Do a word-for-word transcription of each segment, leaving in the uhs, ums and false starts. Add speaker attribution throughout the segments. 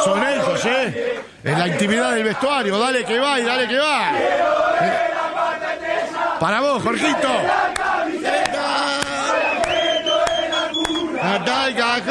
Speaker 1: son ellos, ¿eh? En la intimidad del vestuario, dale que va y dale que va. Eh, Para vos, Jorgito. Hasta el cajón.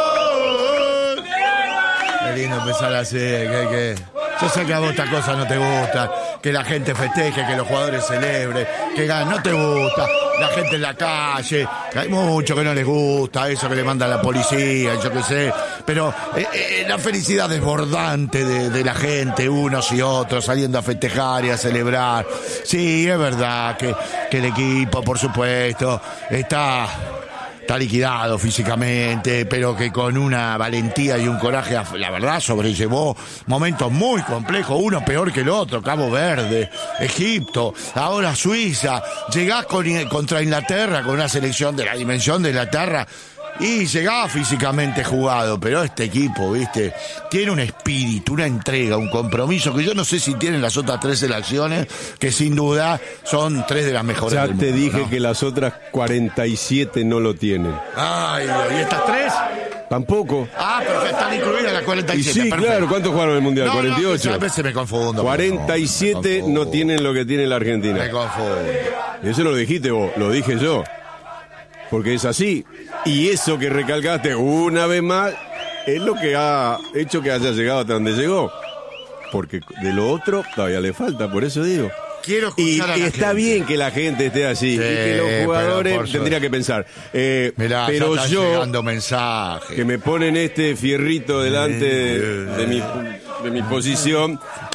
Speaker 1: Qué lindo empezar así, que, que... Yo sé que a vos esta cosa no te gusta, que la gente festeje, que los jugadores celebren, que ganen, no te gusta, la gente en la calle, que hay mucho que no les gusta, eso que le manda la policía, yo qué sé, pero eh, eh, la felicidad desbordante de, de la gente, unos y otros, saliendo a festejar y a celebrar. Sí, es verdad que, que el equipo, por supuesto, está... Está liquidado físicamente, pero que con una valentía y un coraje, la verdad, sobrellevó momentos muy complejos, uno peor que el otro, Cabo Verde, Egipto, ahora Suiza, llegás con, contra Inglaterra, con una selección de la dimensión de Inglaterra, y llegaba físicamente jugado, pero este equipo, viste, tiene un espíritu, una entrega, un compromiso que yo no sé si tienen las otras tres selecciones, que sin duda son tres de las mejores
Speaker 2: ya
Speaker 1: del
Speaker 2: te
Speaker 1: mundo,
Speaker 2: dije,
Speaker 1: ¿no?
Speaker 2: Que las otras cuarenta y siete no lo tienen.
Speaker 1: Ay, ¿y estas tres?
Speaker 2: Tampoco.
Speaker 1: Ah, perfecto, están incluidas las cuarenta y siete.
Speaker 2: Y sí,
Speaker 1: perfecto.
Speaker 2: claro, ¿cuántos jugaron en el Mundial?
Speaker 1: No,
Speaker 2: cuarenta y ocho.
Speaker 1: No, a veces me confundo.
Speaker 2: cuarenta y siete
Speaker 1: me confundo.
Speaker 2: no tienen lo que tiene la Argentina.
Speaker 1: Me confundo.
Speaker 2: Eso no lo dijiste vos, lo dije yo. Porque es así. Y eso que recalcaste una vez más es lo que ha hecho que haya llegado hasta donde llegó. Porque de lo otro todavía le falta, por eso digo.
Speaker 1: Quiero
Speaker 2: Y,
Speaker 1: escuchar a
Speaker 2: y
Speaker 1: la
Speaker 2: está
Speaker 1: gente.
Speaker 2: bien que la gente esté así,
Speaker 1: Sí,
Speaker 2: y que los jugadores tendrían que pensar. Eh,
Speaker 1: Mirá,
Speaker 2: pero
Speaker 1: ya están
Speaker 2: yo,
Speaker 1: llegando mensajes.
Speaker 2: que me ponen este fierrito delante de, de mi, de mi posición,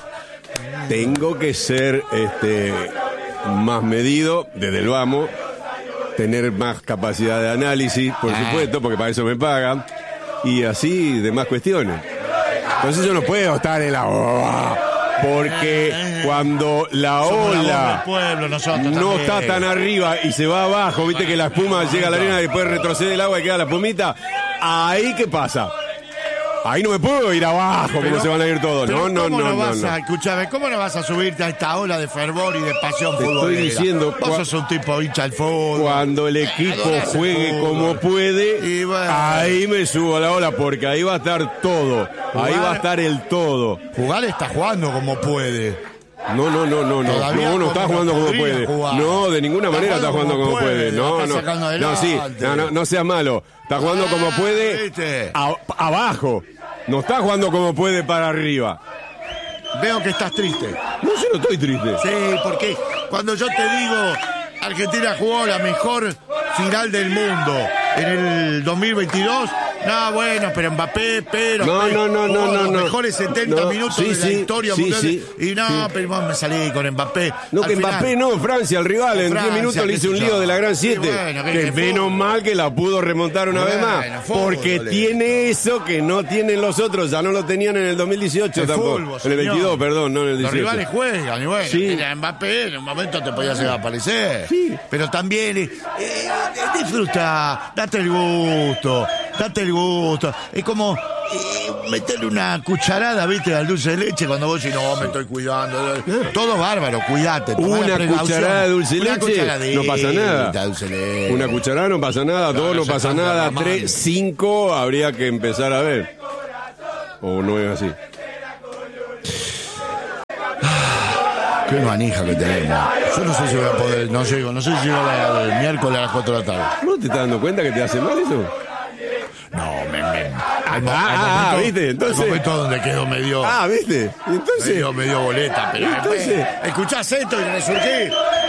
Speaker 2: tengo que ser este más medido desde el vamos, tener más capacidad de análisis, por
Speaker 1: Ah.
Speaker 2: supuesto, porque para eso me pagan, y así demás cuestiones. Entonces yo no puedo estar en la ola, porque cuando la
Speaker 1: Somos la voz
Speaker 2: ola
Speaker 1: del pueblo, nosotros
Speaker 2: no
Speaker 1: también.
Speaker 2: está tan arriba y se va abajo, viste que la espuma llega a la arena y después retrocede el agua y queda la espumita, ahí ¿qué pasa? Ahí no me puedo ir abajo, como
Speaker 1: Pero-
Speaker 2: se van a ir todos.
Speaker 1: pero
Speaker 2: No, no,
Speaker 1: ¿cómo
Speaker 2: no, no,
Speaker 1: vas
Speaker 2: no.
Speaker 1: A, escúchame, ¿cómo no vas a subirte a esta ola de fervor y de pasión
Speaker 2: Te estoy
Speaker 1: futbolera?
Speaker 2: diciendo,
Speaker 1: Vos
Speaker 2: cua-
Speaker 1: sos un tipo hincha del fútbol.
Speaker 2: Cuando el equipo
Speaker 1: Adorás el
Speaker 2: juegue
Speaker 1: fútbol.
Speaker 2: como puede,
Speaker 1: Y bueno.
Speaker 2: ahí me subo a la ola, porque ahí va a estar todo. Ahí
Speaker 1: Jugar-
Speaker 2: va a estar el todo.
Speaker 1: Jugar está jugando como puede.
Speaker 2: No, no, no, no, no.
Speaker 1: Todavía
Speaker 2: No, no está
Speaker 1: como
Speaker 2: jugando como
Speaker 1: podría
Speaker 2: puede.
Speaker 1: jugar.
Speaker 2: No, de ninguna
Speaker 1: Está
Speaker 2: manera está
Speaker 1: jugando
Speaker 2: jugando como
Speaker 1: como
Speaker 2: puede.
Speaker 1: puede,
Speaker 2: No,
Speaker 1: está
Speaker 2: no.
Speaker 1: sacando
Speaker 2: No, sí.
Speaker 1: adelante.
Speaker 2: No, no, no seas malo. Está jugando como
Speaker 1: Ah,
Speaker 2: puede
Speaker 1: ¿viste?
Speaker 2: a- abajo. No está jugando como puede para arriba.
Speaker 1: Veo que estás triste.
Speaker 2: No, yo no estoy triste.
Speaker 1: Sí, porque cuando yo te digo Argentina jugó la mejor final del mundo en el dos mil veintidós, no, bueno, pero Mbappé, pero
Speaker 2: No,
Speaker 1: pero
Speaker 2: no, no,
Speaker 1: jugó
Speaker 2: no, no,
Speaker 1: los
Speaker 2: no.
Speaker 1: mejores setenta
Speaker 2: No,
Speaker 1: minutos
Speaker 2: sí,
Speaker 1: de la
Speaker 2: sí,
Speaker 1: historia
Speaker 2: sí,
Speaker 1: mundial.
Speaker 2: sí,
Speaker 1: y no,
Speaker 2: sí.
Speaker 1: pero vos me salí con Mbappé.
Speaker 2: No,
Speaker 1: Al
Speaker 2: que
Speaker 1: final-
Speaker 2: Mbappé no, Francia, el rival, en diez
Speaker 1: Francia,
Speaker 2: minutos le hizo
Speaker 1: qué
Speaker 2: un
Speaker 1: sé
Speaker 2: lío
Speaker 1: yo.
Speaker 2: de la gran
Speaker 1: Sí,
Speaker 2: siete.
Speaker 1: bueno, que-
Speaker 2: que
Speaker 1: que
Speaker 2: menos
Speaker 1: fútbol.
Speaker 2: mal que la pudo remontar una vez
Speaker 1: Bueno,
Speaker 2: más.
Speaker 1: fútbol,
Speaker 2: Porque
Speaker 1: esto.
Speaker 2: tiene eso que no tienen los otros, ya no lo tenían en el dos mil dieciocho
Speaker 1: El
Speaker 2: tampoco.
Speaker 1: fútbol,
Speaker 2: en el
Speaker 1: señor.
Speaker 2: veintidós, perdón, no en el
Speaker 1: Los
Speaker 2: dieciocho.
Speaker 1: rivales juegan, y bueno,
Speaker 2: Sí.
Speaker 1: era Mbappé, en un momento te podía llegar a aparecer.
Speaker 2: Sí.
Speaker 1: Pero también eh, eh, disfruta, date el gusto, date el gusto. Es como eh, meterle una cucharada, viste, al dulce de leche cuando vos decís, no, me estoy cuidando. Todo bárbaro, cuidate. tomá la
Speaker 2: Una
Speaker 1: precaución.
Speaker 2: cucharada de dulce de
Speaker 1: Una
Speaker 2: leche,
Speaker 1: cucharadita
Speaker 2: no pasa nada.
Speaker 1: de dulce de leche.
Speaker 2: Una cucharada no pasa nada,
Speaker 1: No,
Speaker 2: dos
Speaker 1: no
Speaker 2: no
Speaker 1: se
Speaker 2: pasa
Speaker 1: están
Speaker 2: nada,
Speaker 1: derramando.
Speaker 2: tres, cinco habría que empezar a ver. O no es así.
Speaker 1: Qué manija que tenemos. Yo no sé si voy a poder, no llego, no sé si llego la- el miércoles a las cuatro de la tarde.
Speaker 2: ¿No te estás dando cuenta que te hace mal eso?
Speaker 1: No, me, me.
Speaker 2: Ah, ah, ah, ¿viste? Entonces-
Speaker 1: El momento donde quedó medio.
Speaker 2: Ah, ¿viste?
Speaker 1: Me
Speaker 2: Entonces...
Speaker 1: dio, me dio boleta, pero
Speaker 2: Entonces-
Speaker 1: después, escuchás esto y resurgí.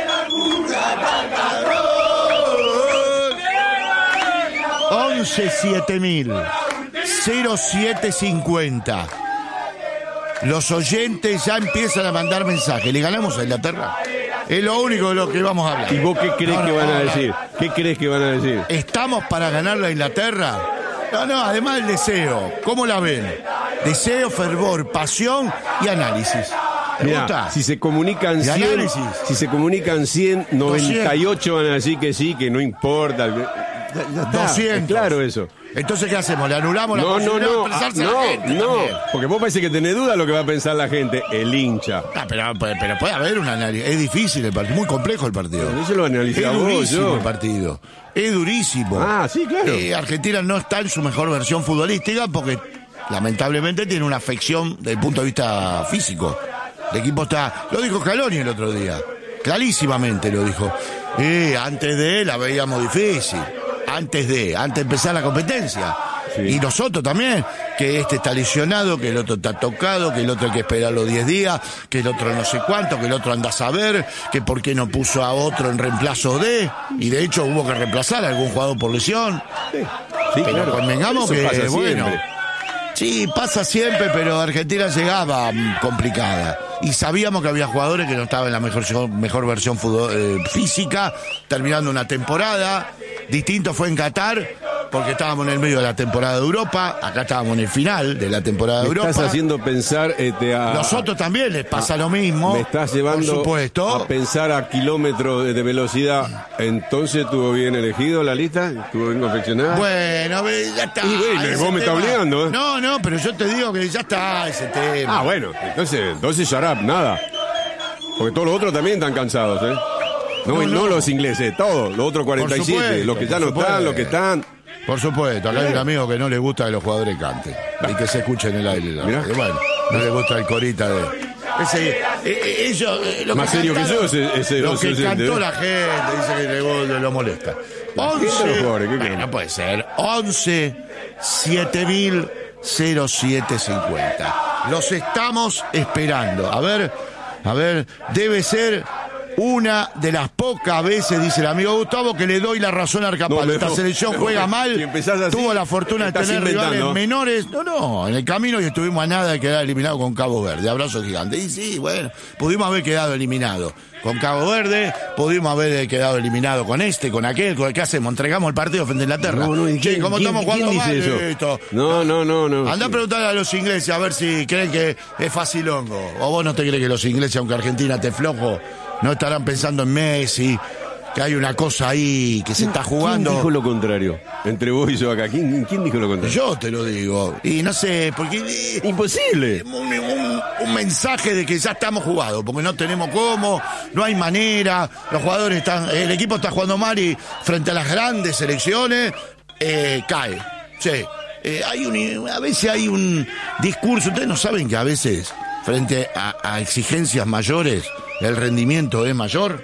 Speaker 1: once siete mil cero siete cincuenta. Los oyentes ya empiezan a mandar mensajes. ¿Le ganamos a Inglaterra? Es lo único de lo que vamos a hablar.
Speaker 2: ¿Y vos qué crees
Speaker 1: No,
Speaker 2: que
Speaker 1: no,
Speaker 2: van a
Speaker 1: no,
Speaker 2: decir? ¿Qué crees que van a decir?
Speaker 1: ¿Estamos para ganar la Inglaterra? No, no, además el deseo. ¿Cómo la ven? Deseo, fervor, pasión y análisis. ¿Te
Speaker 2: Mirá,
Speaker 1: gusta?
Speaker 2: si se comunican
Speaker 1: Y
Speaker 2: cien,
Speaker 1: análisis.
Speaker 2: si se comunican cien, noventa y ocho van a decir que sí, que no importa. Ya, ya está,
Speaker 1: doscientos.
Speaker 2: es claro eso.
Speaker 1: Entonces, ¿qué hacemos? ¿Le anulamos la
Speaker 2: No, no,
Speaker 1: posibilidad
Speaker 2: no,
Speaker 1: de expresarse
Speaker 2: ah,
Speaker 1: a la
Speaker 2: no,
Speaker 1: gente
Speaker 2: no,
Speaker 1: también?
Speaker 2: porque vos parece que tenés duda lo que va a pensar la gente, el hincha.
Speaker 1: Ah, pero, pero, pero puede haber un análisis. Es difícil el partido, muy complejo el partido.
Speaker 2: Eso lo
Speaker 1: Es
Speaker 2: analizás vos,
Speaker 1: durísimo
Speaker 2: yo.
Speaker 1: el partido. Es durísimo.
Speaker 2: Ah, sí, claro.
Speaker 1: Eh, Argentina no está en su mejor versión futbolística porque lamentablemente tiene una afección desde el punto de vista físico. El equipo está, lo dijo Scaloni el otro día, clarísimamente lo dijo. Y antes de la veíamos difícil, antes de, antes de empezar la competencia. Sí. Y nosotros también, que este está lesionado, que el otro está tocado, que el otro hay que esperar los diez días, que el otro no sé cuánto, que el otro anda a saber, que por qué no puso a otro en reemplazo de, y de hecho hubo que reemplazar a algún jugador por lesión. Sí, sí, pero claro. Convengamos que, bueno, siempre. Sí, pasa siempre, pero Argentina llegaba complicada. Y sabíamos que había jugadores que no estaban en la mejor, mejor versión fútbol, eh, física, terminando una temporada. Distinto fue en Qatar, porque estábamos en el medio de la temporada de Europa, acá estábamos en el final de la temporada de Europa.
Speaker 2: Me estás haciendo pensar este, a...
Speaker 1: Nosotros también les pasa a, lo mismo.
Speaker 2: Me estás llevando
Speaker 1: por supuesto.
Speaker 2: a pensar a kilómetros de velocidad. Entonces, ¿estuvo bien elegido la lista? ¿Estuvo bien confeccionada?
Speaker 1: Bueno, ya está.
Speaker 2: Y bueno, vos me estás obligando, ¿eh?
Speaker 1: No, no, pero yo te digo que ya está ese tema.
Speaker 2: Ah, bueno, entonces, entonces shut up, nada. Porque todos los otros también están cansados, ¿eh? No, no, no. no los ingleses, todos, los otros cuarenta y siete, supuesto, los que ya no supuesto. están, los que están...
Speaker 1: Por supuesto, acá hay un amigo que no le gusta que los jugadores canten y que se escuchen en el aire. Bueno, no le gusta el corita de... Ese, eh, ellos, eh, lo
Speaker 2: Más
Speaker 1: que
Speaker 2: serio
Speaker 1: cantaron,
Speaker 2: que yo, ese, ese
Speaker 1: lo que
Speaker 2: ese,
Speaker 1: cantó
Speaker 2: ese,
Speaker 1: la gente, dice que le, lo molesta. once, bueno, no puede ser, once, siete mil, cero siete cincuenta. Los estamos esperando. A ver, a ver, debe ser... una de las pocas veces, dice el amigo Gustavo, que le doy la razón a Arcapal. No, Esta selección no, juega mal, si así, tuvo la fortuna de tener rivales menores. No, no, en el camino y estuvimos a nada de quedar eliminado con Cabo Verde. Abrazo gigante. Y sí, bueno, pudimos haber quedado eliminados con Cabo Verde, pudimos haber quedado eliminado con este, con aquel, con el que hacemos, entregamos el partido frente a Inglaterra. No, no, che, ¿cómo estamos jugando mal esto?
Speaker 2: No, no, no, no.
Speaker 1: Andá a preguntarle a los ingleses a ver si creen que es facilongo. O vos no te crees que los ingleses, aunque Argentina te flojo, no estarán pensando en Messi, que hay una cosa ahí que se está jugando.
Speaker 2: ¿Quién dijo lo contrario? Entre vos y yo acá. ¿Quién, quién dijo lo contrario?
Speaker 1: Yo te lo digo. Y no sé, porque...
Speaker 2: Imposible.
Speaker 1: Un, un, un mensaje de que ya estamos jugados, porque no tenemos cómo, no hay manera, los jugadores están... El equipo está jugando mal y frente a las grandes selecciones, eh, cae. Sí. Eh, hay un, a veces hay un discurso, ustedes no saben que a veces, frente a, a exigencias mayores, el rendimiento es mayor,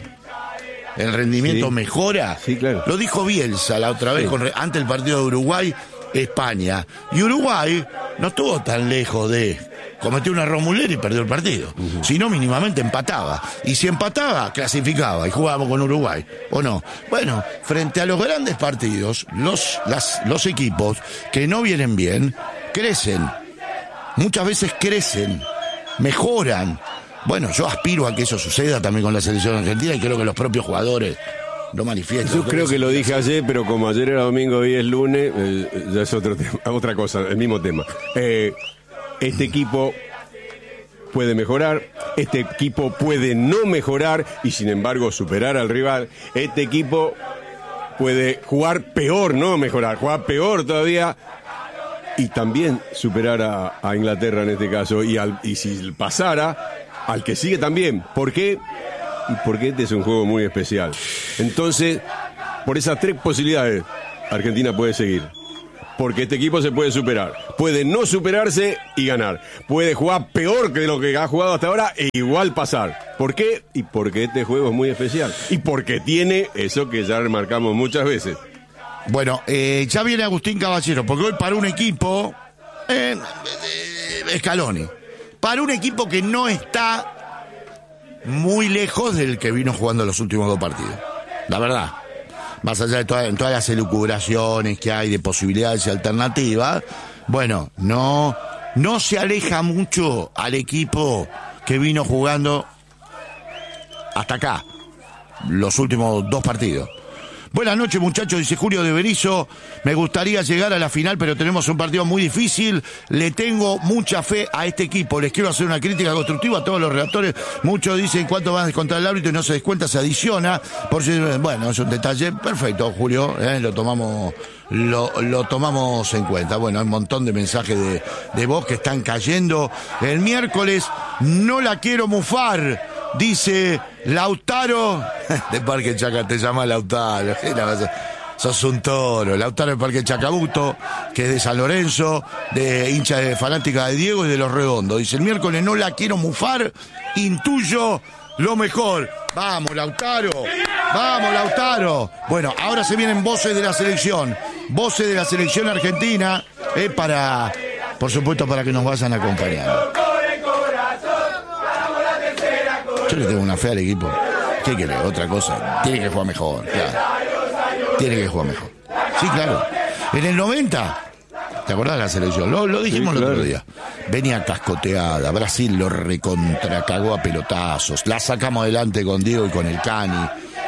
Speaker 1: el rendimiento sí. mejora.
Speaker 2: Sí, claro.
Speaker 1: Lo dijo Bielsa la otra vez, sí. con, ante el partido de Uruguay-España. Y Uruguay no estuvo tan lejos de... Cometió un error Muller y perdió el partido. Uh-huh. Si no, mínimamente empataba. Y si empataba, clasificaba y jugábamos con Uruguay. ¿O no? Bueno, frente a los grandes partidos, los, las, los equipos que no vienen bien, crecen. Muchas veces crecen, mejoran. Bueno, yo aspiro a que eso suceda también con la selección argentina y creo que los propios jugadores lo manifiestan.
Speaker 2: Yo creo que lo dije ayer, pero como ayer era domingo y es lunes, eh, ya es otro tema, otra cosa, el mismo tema. Eh, este equipo puede mejorar, este equipo puede no mejorar y sin embargo superar al rival. Este equipo puede jugar peor, no mejorar, jugar peor todavía y también superar a, a Inglaterra en este caso. Y, al, y si pasara... al que sigue también. ¿Por qué? Y porque este es un juego muy especial. Entonces, por esas tres posibilidades, Argentina puede seguir. Porque este equipo se puede superar. Puede no superarse y ganar. Puede jugar peor que lo que ha jugado hasta ahora e igual pasar. ¿Por qué? Y porque este juego es muy especial. Y porque tiene eso que ya remarcamos muchas veces.
Speaker 1: Bueno, eh, ya viene Agustín Caballero, porque hoy para un equipo... Eh, eh, Scaloni. Para un equipo que no está muy lejos del que vino jugando los últimos dos partidos. La verdad. Más allá de todas, en todas las elucubraciones que hay de posibilidades y alternativas, bueno, no, no se aleja mucho al equipo que vino jugando hasta acá, los últimos dos partidos. Buenas noches, muchachos, dice Julio de Berizo. Me gustaría llegar a la final, pero tenemos un partido muy difícil. Le tengo mucha fe a este equipo. Les quiero hacer una crítica constructiva a todos los redactores. Muchos dicen cuánto van a descontar el árbitro y no se descuenta, se adiciona. Por si, bueno, es un detalle perfecto, Julio. Eh, lo tomamos, lo, lo tomamos en cuenta. Bueno, hay un montón de mensajes de, de voz que están cayendo. El miércoles no la quiero mufar. Dice Lautaro de Parque Chaca, te llama Lautaro. sos un toro. Lautaro del Parque Chacabuto, que es de San Lorenzo, de hincha de fanática de Diego y de Los Redondos. Dice, el miércoles no la quiero mufar, intuyo lo mejor. Vamos, Lautaro. Vamos, Lautaro. Bueno, ahora se vienen voces de la selección. Voces de la selección argentina, eh, para, por supuesto, para que nos vayan acompañando. Yo le tengo una fe al equipo. ¿Qué quiere? Otra cosa. Tiene que jugar mejor, claro. Tiene que jugar mejor. Sí, claro. En el noventa, ¿te acordás de la selección? Lo, lo dijimos sí, el otro claro. día. Venía cascoteada. Brasil lo recontracagó a pelotazos. La sacamos adelante con Diego y con el Cani.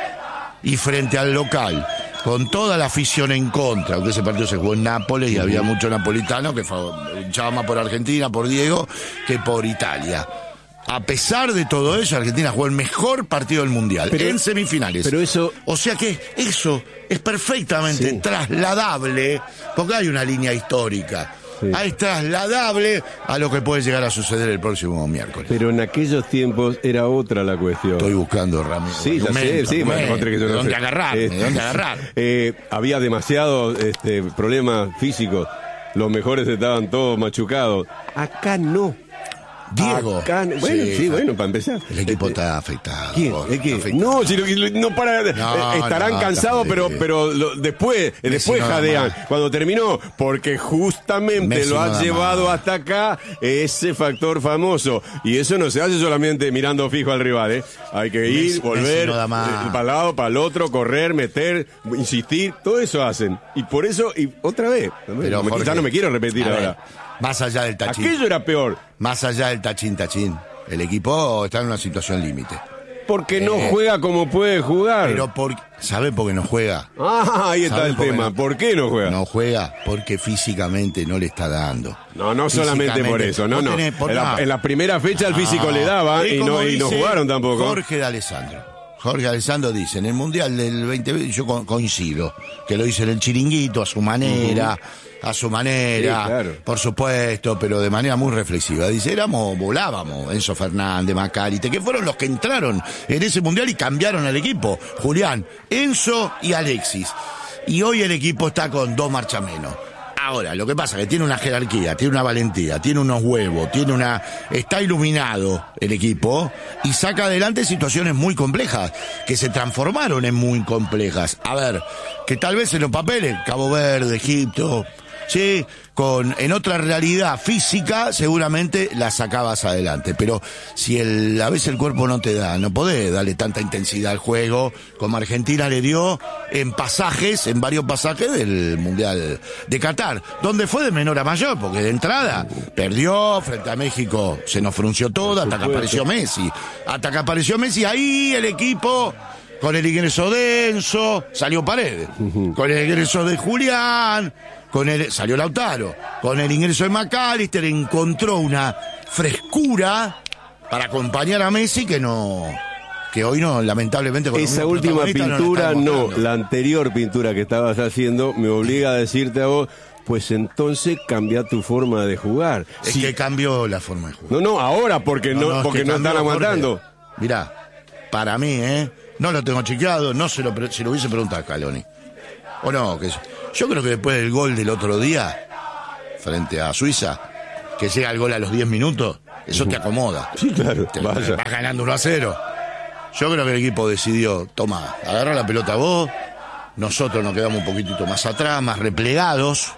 Speaker 1: Y frente al local, con toda la afición en contra, aunque ese partido se jugó en Nápoles y uh-huh. había mucho napolitano que hinchaba más por Argentina, por Diego, que por Italia. A pesar de todo eso, Argentina jugó el mejor partido del Mundial, pero, en semifinales.
Speaker 2: Pero eso...
Speaker 1: O sea que eso es perfectamente sí. trasladable, porque hay una línea histórica. Sí. Es trasladable a lo que puede llegar a suceder el próximo miércoles.
Speaker 2: Pero en aquellos tiempos era otra la cuestión.
Speaker 1: Estoy buscando, Ramiro.
Speaker 2: Sí, ya sé, sí,
Speaker 1: me,
Speaker 2: que yo
Speaker 1: ¿De
Speaker 2: no
Speaker 1: dónde
Speaker 2: sé.
Speaker 1: agarrar?
Speaker 2: Eh,
Speaker 1: ¿De dónde agarrar?
Speaker 2: Eh, había demasiados este, problemas físicos. Los mejores estaban todos machucados. Acá no.
Speaker 1: Diego.
Speaker 2: Acá, bueno, sí, sí, bueno, para empezar.
Speaker 1: El equipo este, está afectado.
Speaker 2: ¿Quién? ¿Es que? Afectado. No, si lo, no para,
Speaker 1: no,
Speaker 2: estarán
Speaker 1: no,
Speaker 2: cansados, pero, pero lo, después, Messi después no jadean. Cuando terminó, porque justamente Messi lo ha no llevado más. Hasta acá ese factor famoso. Y eso no se hace solamente mirando fijo al rival, ¿eh? Hay que ir, Messi, volver, Messi no para el lado, para el otro, correr, meter, insistir, todo eso hacen. Y por eso, y otra vez, pero no, Jorge, no me quiero repetir ahora.
Speaker 1: Más allá del tachín.
Speaker 2: Aquello era peor.
Speaker 1: Más allá del tachín, tachín. El equipo está en una situación límite.
Speaker 2: Porque eh, no juega como puede jugar.
Speaker 1: Pero por, ¿sabe por qué no juega?
Speaker 2: Ah, ahí está el
Speaker 1: por
Speaker 2: tema.
Speaker 1: No,
Speaker 2: ¿Por qué no juega?
Speaker 1: No juega porque físicamente no le está dando.
Speaker 2: No, no solamente por eso. No, no. Tenés, por en, la, en la primera fecha el físico ah, le daba y no, y no jugaron tampoco.
Speaker 1: Jorge de Alessandro. Jorge de Alessandro dice, en el Mundial del veinte veinte, yo coincido, que lo hizo en el chiringuito a su manera... Uh-huh. A su manera, sí, claro. Por supuesto, pero de manera muy reflexiva. Dice, éramos, volábamos, Enzo Fernández, Macaliste, que fueron los que entraron en ese Mundial y cambiaron al equipo. Julián, Enzo y Alexis. Y hoy el equipo está con dos marchas menos. Ahora, lo que pasa es que tiene una jerarquía, tiene una valentía, tiene unos huevos, tiene una... Está iluminado el equipo y saca adelante situaciones muy complejas, que se transformaron en muy complejas. A ver, que tal vez en los papeles, Cabo Verde, Egipto... Sí, con en otra realidad física seguramente la sacabas adelante, pero si el, a veces el cuerpo no te da, no podés darle tanta intensidad al juego como Argentina le dio en pasajes, en varios pasajes del Mundial de Qatar, donde fue de menor a mayor, porque de entrada perdió frente a México, se nos frunció todo, hasta que apareció Messi, hasta que apareció Messi, ahí el equipo... Con el ingreso de Enzo, salió Paredes. Uh-huh. Con el ingreso de Julián, con el, salió Lautaro. Con el ingreso de Macalister encontró una frescura para acompañar a Messi que no... que hoy no, lamentablemente... Con
Speaker 2: esa última pintura, no, no, la anterior pintura que estabas haciendo me obliga a decirte a vos... Pues entonces cambia tu forma de jugar.
Speaker 1: Es sí. que cambió la forma de jugar.
Speaker 2: No, no, ahora porque no, no porque no están aguantando.
Speaker 1: Mirá, para mí, ¿eh? No lo tengo chequeado, no se lo, se lo hubiese preguntado a Scaloni. O no, que yo creo que después del gol del otro día, frente a Suiza, que llega el gol a los diez minutos, eso te acomoda.
Speaker 2: Sí, claro.
Speaker 1: Te, vaya. Vas ganando uno a cero. Yo creo que el equipo decidió, toma, agarra la pelota vos, nosotros nos quedamos un poquitito más atrás, más replegados,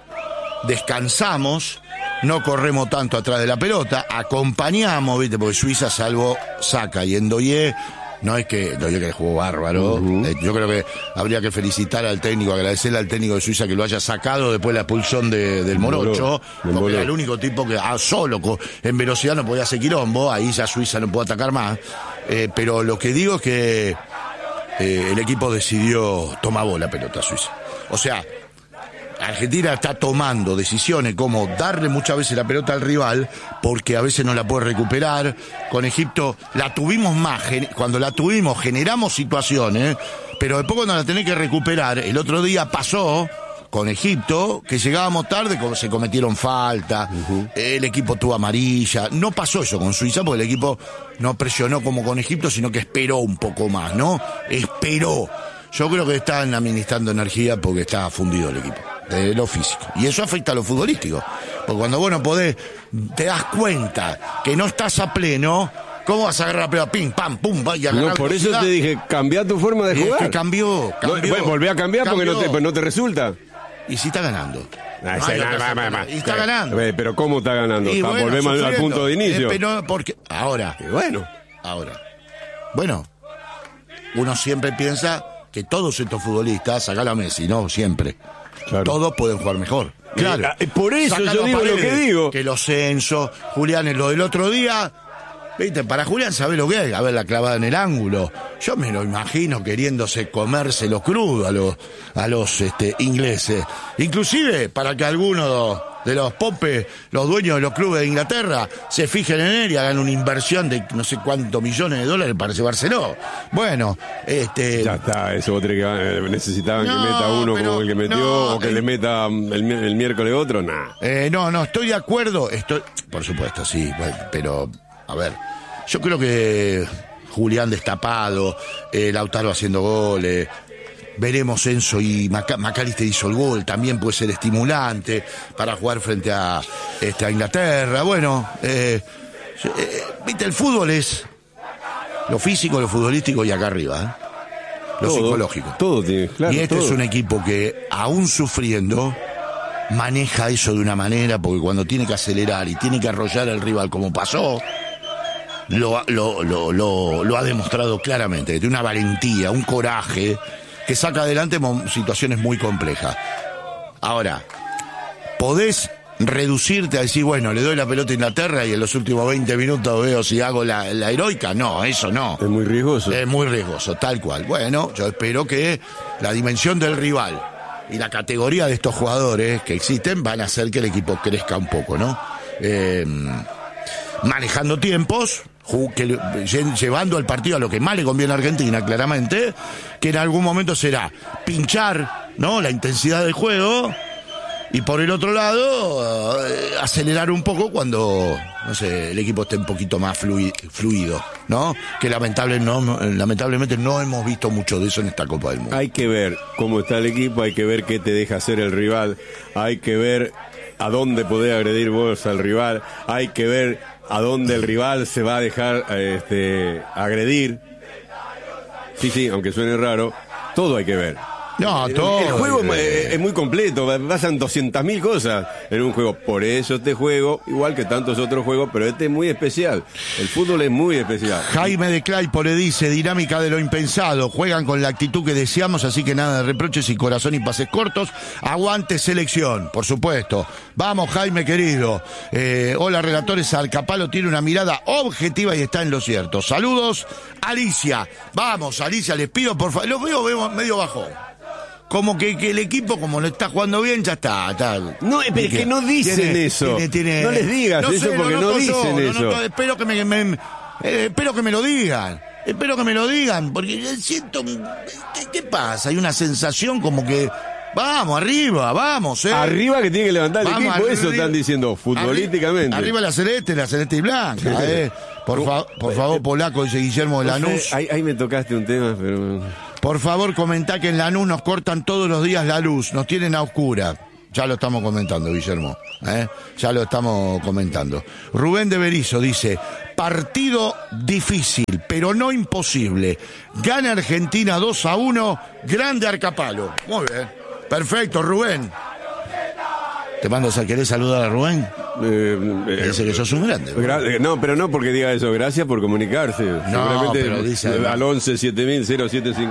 Speaker 1: descansamos, no corremos tanto atrás de la pelota, acompañamos, viste, porque Suiza, salvo Saka y Ndoye, no es que Ndoye que jugó bárbaro. Uh-huh. eh, yo creo que habría que felicitar al técnico, agradecerle al técnico de Suiza que lo haya sacado después de la expulsión de, del Morocho, porque Moro. Era el único tipo que ah, solo en velocidad no podía hacer quilombo, ahí ya Suiza no puede atacar más, eh, pero lo que digo es que eh, el equipo decidió tomar vos la pelota a Suiza, o sea, Argentina está tomando decisiones como darle muchas veces la pelota al rival porque a veces no la puede recuperar. Con Egipto la tuvimos más, cuando la tuvimos generamos situaciones, pero después cuando la tenés que recuperar, el otro día pasó con Egipto que llegábamos tarde, se cometieron falta, uh-huh. el equipo tuvo amarilla, no pasó eso con Suiza porque el equipo no presionó como con Egipto, sino que esperó un poco más, ¿no? Esperó. yo creo que están administrando energía porque está fundido el equipo, de lo físico. Y eso afecta a lo futbolístico. Porque cuando vos no podés, te das cuenta que no estás a pleno, ¿cómo vas a agarrar la pelota? Pim, pam, pum, vaya a agarrar.
Speaker 2: No, por eso
Speaker 1: velocidad.
Speaker 2: te dije, cambia tu forma de
Speaker 1: Y es
Speaker 2: jugar.
Speaker 1: que cambió, cambió.
Speaker 2: No, bueno, volví a cambiar
Speaker 1: cambió.
Speaker 2: porque no te, pues no te resulta.
Speaker 1: Y si está ganando.
Speaker 2: Ah,
Speaker 1: No
Speaker 2: sí,
Speaker 1: hay
Speaker 2: nah,
Speaker 1: otra
Speaker 2: nah, nah,
Speaker 1: forma.
Speaker 2: nah.
Speaker 1: Y está
Speaker 2: Eh,
Speaker 1: ganando.
Speaker 2: eh, Pero ¿cómo está ganando?
Speaker 1: Y
Speaker 2: Está-
Speaker 1: bueno,
Speaker 2: volvemos al- al
Speaker 1: sufriendo.
Speaker 2: punto de inicio.
Speaker 1: Eh, pero porque ahora,
Speaker 2: Y bueno,
Speaker 1: ahora. Bueno, uno siempre piensa que todos estos futbolistas, sacalo a Messi, no siempre.
Speaker 2: Claro.
Speaker 1: Todos pueden jugar mejor. Claro.
Speaker 2: Eh, por eso
Speaker 1: Sacalo
Speaker 2: yo
Speaker 1: a
Speaker 2: digo lo que digo.
Speaker 1: Que los Censo, Julián en lo del otro día. Viste, para Julián sabe lo que es, a ver la clavada en el ángulo. Yo me lo imagino queriéndose comérselo crudo a los, a los este, ingleses. Inclusive para que algunos de los popes, los dueños de los clubes de Inglaterra, se fijen en él y hagan una inversión de no sé cuántos millones de dólares para llevárselo. Bueno, este...
Speaker 2: ya está, eso vos tenés que, eh, necesitaban
Speaker 1: No,
Speaker 2: que meta uno
Speaker 1: pero-
Speaker 2: como el que metió,
Speaker 1: no,
Speaker 2: o que
Speaker 1: eh,
Speaker 2: le meta mm, el, mi- el miércoles otro, nah.
Speaker 1: Eh, no, no, estoy de acuerdo, estoy, por supuesto, sí, bueno, pero, a ver, yo creo que Julián destapado, eh, Lautaro haciendo goles, veremos Enzo y Maca- Macalister hizo el gol, también puede ser estimulante para jugar frente a, este, a Inglaterra, bueno, eh, eh, viste, el fútbol es lo físico, lo futbolístico y acá arriba, ¿eh? Lo
Speaker 2: Todo,
Speaker 1: psicológico.
Speaker 2: Todo tiene, claro.
Speaker 1: Y este
Speaker 2: todo.
Speaker 1: es un equipo que, aún sufriendo, maneja eso de una manera, porque cuando tiene que acelerar y tiene que arrollar al rival como pasó, lo, lo, lo, lo, lo ha demostrado claramente, que tiene una valentía, un coraje, que saca adelante mo- situaciones muy complejas. Ahora, podés reducirte a decir, bueno, le doy la pelota a Inglaterra y en los últimos veinte minutos veo si hago la, la heroica. No, eso no.
Speaker 2: Es muy riesgoso.
Speaker 1: Es muy riesgoso, tal cual. Bueno, yo espero que la dimensión del rival y la categoría de estos jugadores que existen van a hacer que el equipo crezca un poco, ¿no? Eh, manejando tiempos, ju- que, le- lle- llevando el partido a lo que más le conviene a Argentina, claramente, que en algún momento será pinchar, ¿no?, la intensidad del juego. Y por el otro lado, eh, acelerar un poco cuando, no sé, el equipo esté un poquito más flui- fluido, ¿no? Que lamentable no, lamentablemente no hemos visto mucho de eso en esta Copa del Mundo.
Speaker 2: Hay que ver cómo está el equipo, hay que ver qué te deja hacer el rival, hay que ver a dónde podés agredir vos al rival, hay que ver a dónde el rival se va a dejar este, agredir. Sí, sí, aunque suene raro, todo hay que ver.
Speaker 1: No,
Speaker 2: El-
Speaker 1: todo.
Speaker 2: El juego
Speaker 1: eh,
Speaker 2: es, es muy completo, pasan doscientas mil cosas en un juego. Por eso este juego, igual que tantos otros juegos, pero este es muy especial. El fútbol es muy especial.
Speaker 1: Jaime de Claypole dice, dinámica de lo impensado, juegan con la actitud que deseamos, así que nada de reproches y corazón y pases cortos, aguante selección, por supuesto. Vamos, Jaime querido. Eh, hola, relatores, Alcapalo tiene una mirada objetiva y está en lo cierto. Saludos, Alicia. Vamos, Alicia, les pido por favor, los veo, veo medio bajón. Como que, que el equipo, como no está jugando bien, ya está. está.
Speaker 2: No, pero es que no dicen eso. No les digas eso porque no
Speaker 1: noto
Speaker 2: dicen
Speaker 1: yo, lo
Speaker 2: eso.
Speaker 1: noto, espero que me, me- eh, espero que me lo digan. Espero que me lo digan, porque yo siento... ¿Qué, qué pasa? Hay una sensación como que... Vamos, arriba, vamos, eh.
Speaker 2: Arriba que tiene que levantar el
Speaker 1: Vamos,
Speaker 2: equipo, eso
Speaker 1: arriba.
Speaker 2: están diciendo, futbolísticamente.
Speaker 1: Arri- Arriba la celeste, la celeste y blanca, eh. Por, fa- por favor, Polaco, dice Guillermo de
Speaker 2: No sé,
Speaker 1: Lanús.
Speaker 2: ahí, ahí me tocaste un tema, pero...
Speaker 1: Por favor, comentá que en Lanús nos cortan todos los días la luz, nos tienen a oscura. Ya lo estamos comentando, Guillermo. ¿eh? Ya lo estamos comentando. Rubén de Berizo dice, partido difícil, pero no imposible. Gana Argentina dos a uno, grande Arcapalo. Muy bien. Perfecto, Rubén. Te mando, ¿querés saludar a Rubén?
Speaker 2: Eh, eh,
Speaker 1: Dice que sos un grande.
Speaker 2: gra- eh, no, pero no porque diga eso, gracias por comunicarse. Seguramente
Speaker 1: pero dice
Speaker 2: al
Speaker 1: además-
Speaker 2: once siete mil cero siete cinco